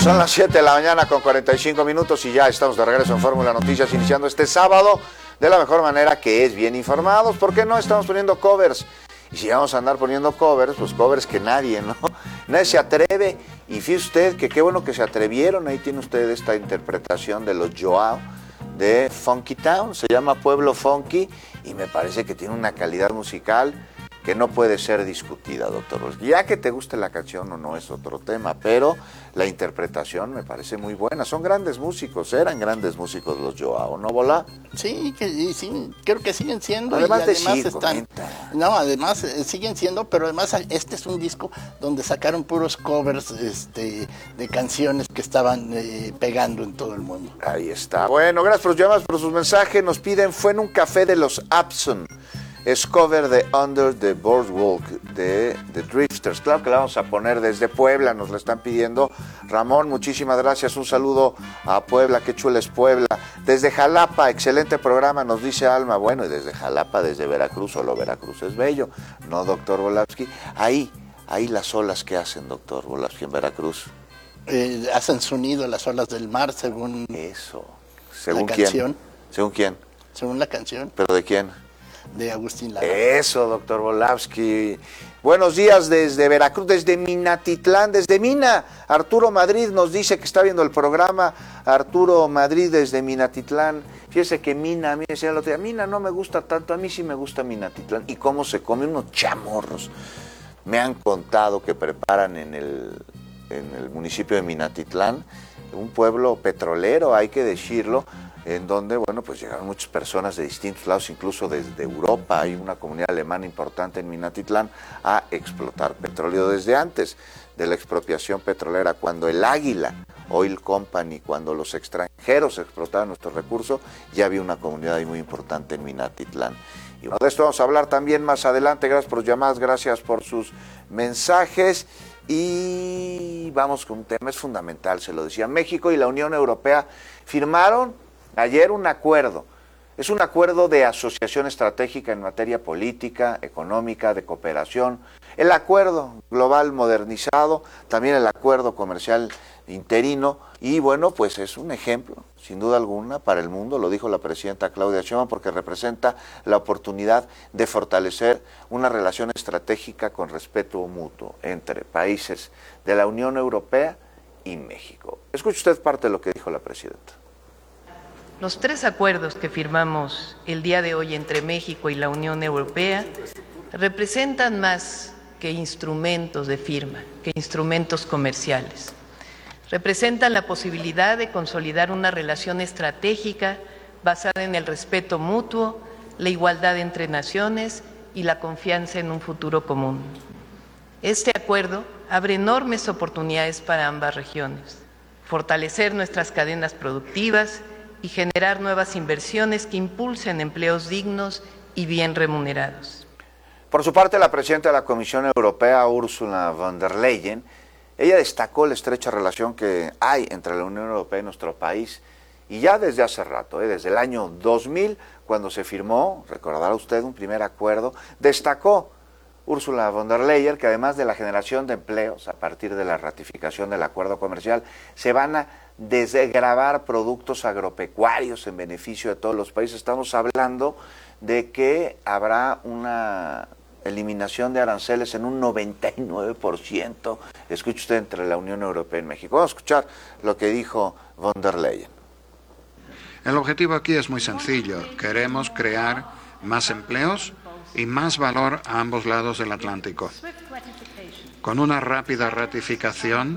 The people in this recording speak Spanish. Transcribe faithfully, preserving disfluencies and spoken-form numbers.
Son las siete de la mañana con cuarenta y cinco minutos y ya estamos de regreso en Fórmula Noticias, iniciando este sábado de la mejor manera, que es bien informados. ¿Por qué no estamos poniendo covers? Y si vamos a andar poniendo covers, pues covers que nadie, ¿no? Nadie se atreve. Y fíjese usted que qué bueno que se atrevieron. Ahí tiene usted esta interpretación de los Joao de Funky Town. Se llama Pueblo Funky y me parece que tiene una calidad musical que no puede ser discutida, doctor. Ya que te guste la canción o no es otro tema, pero la interpretación me parece muy buena. Son grandes músicos, eran grandes músicos los Joao, ¿no, Bola? Sí, que, sí, creo que siguen siendo. Además, y de además Chico, están, comenta. No, además eh, siguen siendo, pero además este es un disco donde sacaron puros covers este, de canciones que estaban eh, pegando en todo el mundo. Ahí está. Bueno, gracias por sus llamadas, por sus mensajes. Nos piden, fue en un café de los Abson. Es cover de Under the Boardwalk de The Drifters. Claro que la vamos a poner desde Puebla, nos la están pidiendo. Ramón, muchísimas gracias. Un saludo a Puebla, qué chula es Puebla. Desde Jalapa, excelente programa, nos dice Alma. Bueno, y desde Jalapa, desde Veracruz, solo Veracruz es bello. No, doctor Volavsky. Ahí, ahí las olas que hacen, doctor Volavsky, en Veracruz. Eh, hacen sonido las olas del mar, según Eso. ¿Según la quién? canción. ¿Según quién? Según la canción. ¿Pero de quién? De Agustín Lara. Eso, doctor Volavsky. Buenos días desde Veracruz, desde Minatitlán, desde Mina. Arturo Madrid nos dice que está viendo el programa. Arturo Madrid desde Minatitlán. Fíjese que Mina, a mí decía el otro día, Mina no me gusta tanto, a mí sí me gusta Minatitlán. ¿Y cómo se come? Unos chamorros. Me han contado que preparan en el, en el municipio de Minatitlán, un pueblo petrolero, hay que decirlo, en donde, bueno, pues llegaron muchas personas de distintos lados, incluso desde Europa. Hay una comunidad alemana importante en Minatitlán a explotar petróleo desde antes de la expropiación petrolera. Cuando el Águila Oil Company, cuando los extranjeros explotaban nuestros recursos, ya había una comunidad ahí muy importante en Minatitlán. Y bueno, de esto vamos a hablar también más adelante. Gracias por sus llamadas, gracias por sus mensajes. Y vamos con un tema, es fundamental, se lo decía. México y la Unión Europea firmaron ayer un acuerdo. Es un acuerdo de asociación estratégica en materia política, económica, de cooperación. El acuerdo global modernizado, también el acuerdo comercial interino. Y bueno, pues es un ejemplo, sin duda alguna, para el mundo, lo dijo la presidenta Claudia Sheinbaum, porque representa la oportunidad de fortalecer una relación estratégica con respeto mutuo entre países de la Unión Europea y México. Escuche usted parte de lo que dijo la presidenta. Los tres acuerdos que firmamos el día de hoy entre México y la Unión Europea representan más que instrumentos de firma, que instrumentos comerciales. Representan la posibilidad de consolidar una relación estratégica basada en el respeto mutuo, la igualdad entre naciones y la confianza en un futuro común. Este acuerdo abre enormes oportunidades para ambas regiones, fortalecer nuestras cadenas productivas y generar nuevas inversiones que impulsen empleos dignos y bien remunerados. Por su parte, la presidenta de la Comisión Europea, Ursula von der Leyen, ella destacó la estrecha relación que hay entre la Unión Europea y nuestro país, y ya desde hace rato, ¿eh? desde el año dos mil, cuando se firmó, recordará usted, un primer acuerdo, destacó Ursula von der Leyen que además de la generación de empleos a partir de la ratificación del acuerdo comercial, se van a desgravar productos agropecuarios en beneficio de todos los países. Estamos hablando de que habrá una eliminación de aranceles en un noventa y nueve por ciento, escuche usted, entre la Unión Europea y México. Vamos a escuchar lo que dijo von der Leyen. El objetivo aquí es muy sencillo. Queremos crear más empleos y más valor a ambos lados del Atlántico. Con una rápida ratificación